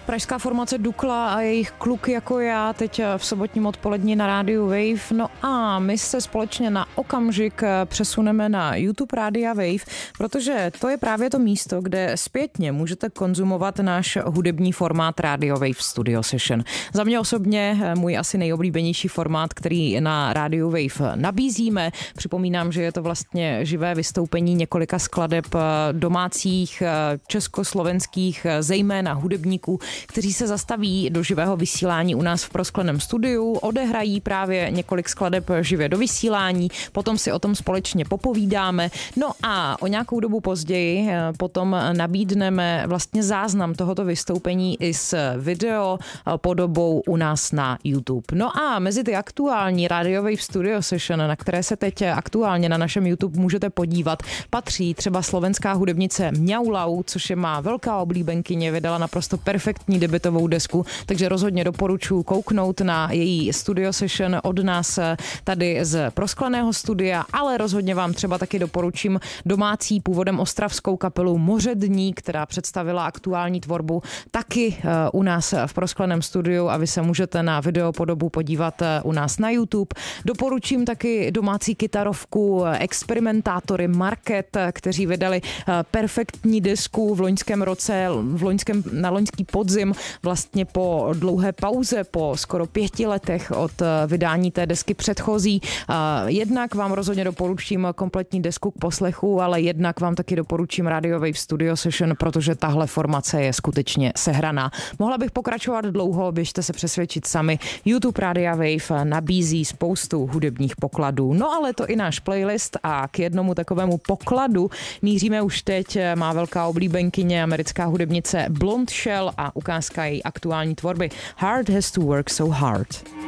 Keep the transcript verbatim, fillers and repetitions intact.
pražská formace Dukla a jejich Kluk jako já teď v sobotním odpolední na rádiu Wave. No a my se společně na okamžik přesuneme na YouTube Rádia Wave, protože to je právě to místo, kde zpětně můžete konzumovat náš hudební formát Radio Wave Studio Session. Za mě osobně můj asi nejoblíbenější formát, který na Radio Wave nabízíme. Připomínám, že je to vlastně živé vystoupení několika skladeb domácích, československých, zejména hudebníků, kteří se zastaví do živého vysílání u nás v proskleném studiu, odehrají právě několik skladeb živě do vysílání, potom si o tom společně popovídáme. No a o nějakou dobu později potom nabídneme vlastně záznam tohoto vystoupení i s video podobou u nás na YouTube. No a mezi ty aktuální Radio Wave Studio Session, na které se teď aktuálně na našem YouTube můžete podívat, patří třeba slovenská hudebnice Mňaulau, což je má velká oblíbenkyně, vydala naprosto perfektní debutovou desku, takže rozhodně doporučuji kouknout na její studio session od nás tady z proskleného studia, ale rozhodně vám třeba taky doporučím domácí původem ostravskou kapelu Mořední, která představila aktuální tvorbu taky u nás v proskleném studiu a vy se můžete na videopodobu podívat u nás na YouTube. Doporučím taky domácí kytarovku experimentátory Market, kteří vydali perfektní desku v loňském roce, v loňském, na loňský podzim, vlastně po dlouhé pauze, po skoro pěti letech od vydání té desky předchozí. Jednak vám rozhodně doporučím kompletní desku k poslechu, ale jednak vám taky doporučím Radio Wave Studio Session, protože tahle formace je skutečně sehraná. Mohla bych pokračovat dlouho, běžte se přesvědčit sami. YouTube Rádia Wave nabízí spoustu hudebních pokladů. No ale to i náš playlist a k jednomu takovému pokladu míříme už teď. Má velká oblíbenkyně americká hudebnice Blonde Shell a ukázka její aktuální tvorby Hard Has to Work So Hard.